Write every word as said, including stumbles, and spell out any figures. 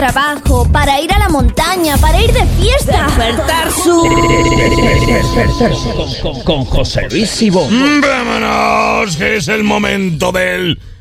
trabajo, para ir a la montaña, para ir de fiesta. Despertar su... Con, con, con José Luis Sibón. ¡Vámonos! Que es el momento del